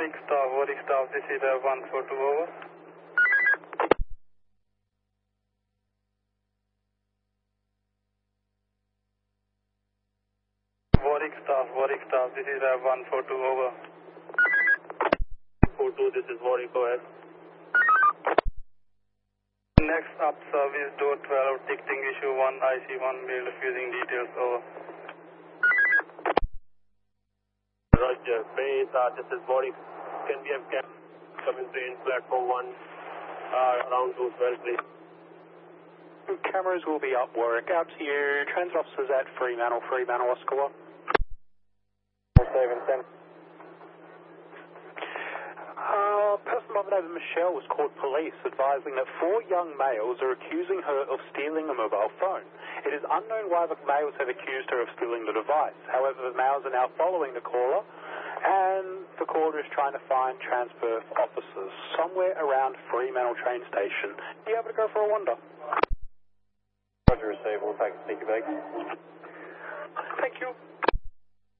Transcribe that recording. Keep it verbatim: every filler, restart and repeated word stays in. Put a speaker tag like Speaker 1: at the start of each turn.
Speaker 1: Warwick staff, Warwick staff, this is uh, one four two, over. Warwick staff, Warwick staff, this is uh, one four two, over.
Speaker 2: four two, this is Warwick, go ahead.
Speaker 1: Next up, service door twelve, ticketing issue one, I C one, mail refusing details, over.
Speaker 2: Roger, base, uh, this is Warwick. Can we have cab coming to in platform one uh, around two twelve, please?
Speaker 3: Cameras will be up, Warwick. Out to you. Transit officers at Fremantle, Fremantle, Oscar one.
Speaker 2: seven ten.
Speaker 3: Uh, person by the name of Michelle was called police, advising that four young males are accusing her of stealing a mobile phone. It is unknown why the males have accused her of stealing the device. However, the males are now following the caller, and the caller is trying to find transfer officers somewhere around Fremantle train station. Be able to go for a wander.
Speaker 2: Roger, receive, we'll take a sneaky bag.
Speaker 3: Thank you.